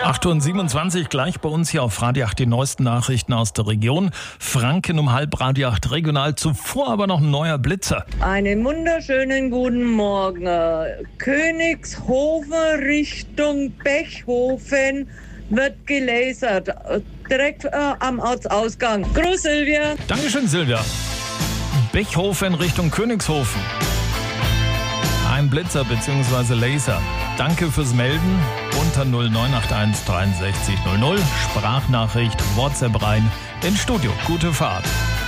8:27 Uhr gleich bei uns hier auf Radio 8 die neuesten Nachrichten aus der Region. Franken um 7:30 Radio 8 regional. Zuvor aber noch ein neuer Blitzer. Einen wunderschönen guten Morgen. Königshofen Richtung Bechhofen wird gelasert. Direkt am Ortsausgang. Gruß, Silvia. Dankeschön, Silvia. Bechhofen Richtung Königshofen. Ein Blitzer bzw. Laser. Danke fürs Melden. Unter 0981 63 00. Sprachnachricht, WhatsApp rein. Ins Studio. Gute Fahrt.